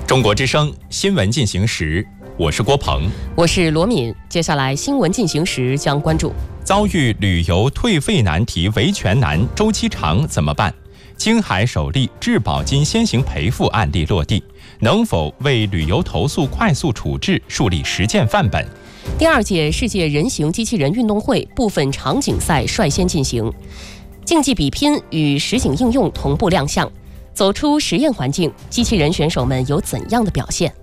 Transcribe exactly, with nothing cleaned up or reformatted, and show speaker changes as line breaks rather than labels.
中国之声新闻进行时，我是郭鹏，
我是罗敏。接下来新闻进行时将关注：
遭遇旅游退费难题维权难，周期长怎么办？青海首例质保金先行赔付案例落地，能否为旅游投诉快速处置树立实践范本？
第二届世界人形机器人运动会部分场景赛率先进行，竞技比拼与实景应用同步亮相。走出实验环境，机器人选手们有怎样的表现？